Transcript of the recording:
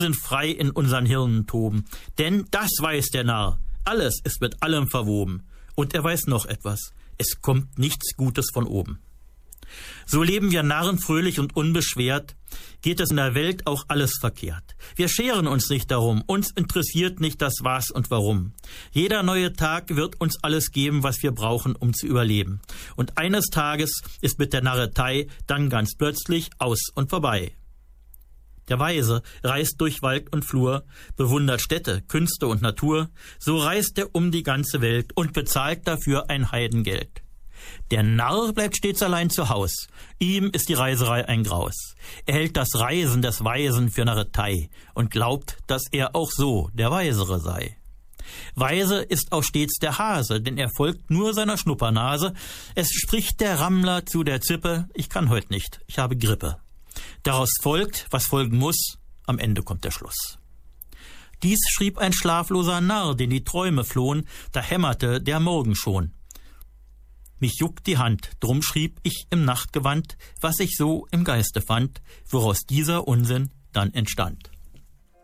sind frei in unseren Hirnen toben. Denn das weiß der Narr, alles ist mit allem verwoben. Und er weiß noch etwas, es kommt nichts Gutes von oben. So leben wir Narren fröhlich und unbeschwert, geht es in der Welt auch alles verkehrt. Wir scheren uns nicht darum, uns interessiert nicht das Was und Warum. Jeder neue Tag wird uns alles geben, was wir brauchen, um zu überleben. Und eines Tages ist mit der Narretei dann ganz plötzlich aus und vorbei. Der Weise reist durch Wald und Flur, bewundert Städte, Künste und Natur, so reist er um die ganze Welt und bezahlt dafür ein Heidengeld. Der Narr bleibt stets allein zu Haus, ihm ist die Reiserei ein Graus. Er hält das Reisen des Weisen für Narretei und glaubt, dass er auch so der Weisere sei. Weise ist auch stets der Hase, denn er folgt nur seiner Schnuppernase. Es spricht der Rammler zu der Zippe, ich kann heut nicht, ich habe Grippe. Daraus folgt, was folgen muss, am Ende kommt der Schluss. Dies schrieb ein schlafloser Narr, den die Träume flohen, da hämmerte der Morgen schon. Mich juckt die Hand, drum schrieb ich im Nachtgewand, was ich so im Geiste fand, woraus dieser Unsinn dann entstand.